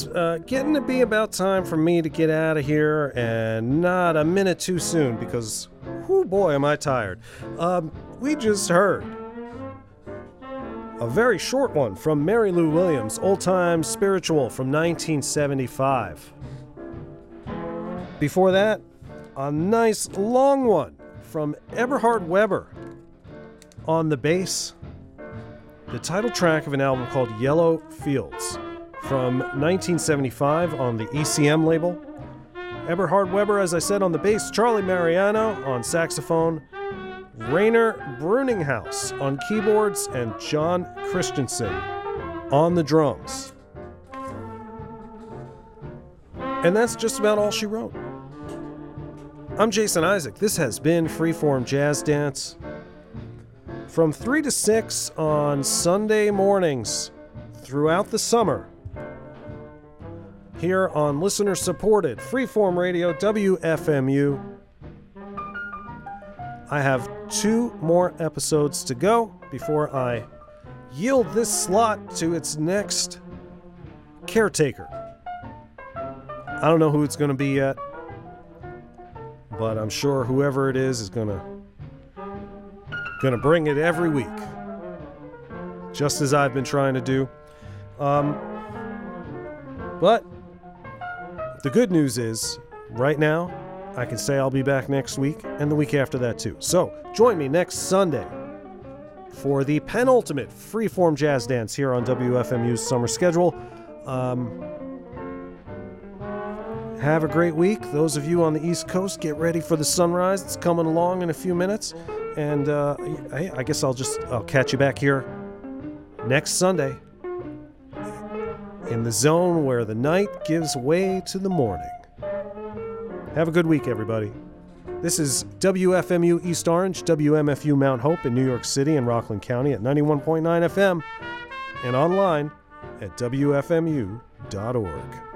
getting to be about time for me to get out of here, and not a minute too soon because, whoo boy, am I tired. We just heard a very short one from Mary Lou Williams, Old Time Spiritual from 1975. Before that, a nice long one from Eberhard Weber on the bass, the title track of an album called Yellow Fields from 1975 on the ECM label. Eberhard Weber, as I said, on the bass, Charlie Mariano on saxophone, Rainer Bruninghaus on keyboards, and John Christensen on the drums. And that's just about all she wrote. I'm Jason Isaac. This has been Freeform Jazz Dance. From 3 to 6 on Sunday mornings throughout the summer, here on listener-supported Freeform Radio, WFMU. I have 2 more episodes to go before I yield this slot to its next caretaker. I don't know who it's going to be yet, but I'm sure whoever it is going to bring it every week, just as I've been trying to do. But the good news is, right now, I can say I'll be back next week and the week after that too. So join me next Sunday for the penultimate Freeform Jazz Dance here on WFMU's summer schedule. Have a great week. Those of you on the East Coast, get ready for the sunrise. It's coming along in a few minutes. And I guess I'll catch you back here next Sunday in the zone where the night gives way to the morning. Have a good week, everybody. This is WFMU East Orange, WMFU Mount Hope in New York City and Rockland County at 91.9 FM and online at WFMU.org.